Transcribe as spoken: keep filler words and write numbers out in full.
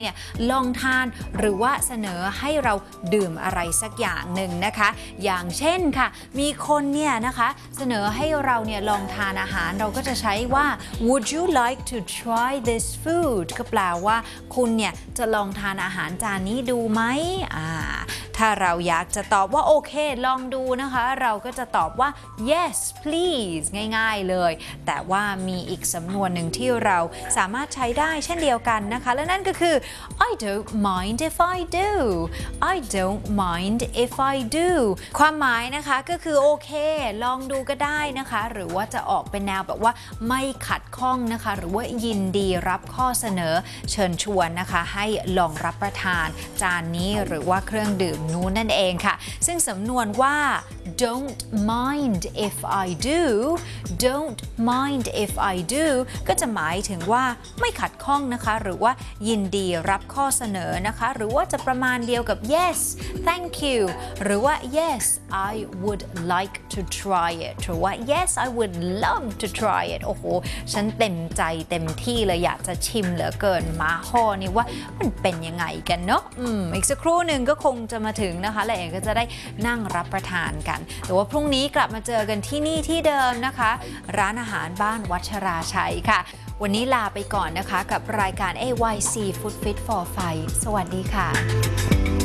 เนี่ยลองทานหรือว่าเสนอให้เราดื่มอะไรสักอย่างหนึ่งนะคะอย่างเช่นค่ะมีคนเนี่ยนะคะเสนอให้เราเนี่ยลองทานอาหารเราก็จะใช้ว่า would you like to try this food ก็แปลว่าคุณเนี่ยจะลองทานอาหารจานนี้ดูไหมอ่าถ้าเราอยากจะตอบว่าโอเคลองดูนะคะเราก็จะตอบว่า yes please ง่ายๆเลยแต่ว่ามีอีกสำนวนหนึ่งที่เราสามารถใช้ได้เช่นเดียวกันนะคะและนั่นก็คือ I don't mind if I do I don't mind if I do ความหมายนะคะก็คือโอเคลองดูก็ได้นะคะหรือว่าจะออกเป็นแนวแบบว่าไม่ขัดข้องนะคะหรือว่ายินดีรับข้อเสนอเชิญชวนนะคะให้ลองรับประทานจานนี้หรือว่าเครื่องดื่มนู้นนั่นเองค่ะซึ่งสำนวนว่า don't mind if I do don't mind if I do ก็จะหมายถึงว่าไม่ขัดข้องนะคะหรือว่ายินดีรับข้อเสนอนะคะหรือว่าจะประมาณเดียวกับ yes thank you หรือว่า yes I would like to try it หรือว่า yes I would love to try it โอ้โหฉันเต็มใจเต็มที่เลยอยากจะชิมเหลือเกินมาข้อนี้ว่ามันเป็นยังไงกันเนาะอืมอีกสักครู่หนึ่งก็คงจะมาถึงนะคะและเองก็จะได้นั่งรับประทานกันแต่ว่าพรุ่งนี้กลับมาเจอกันที่นี่ที่เดิมนะคะร้านอาหารบ้านวัชราชัยค่ะวันนี้ลาไปก่อนนะคะกับรายการ เอ วาย ซี Food Fit for Fight สวัสดีค่ะ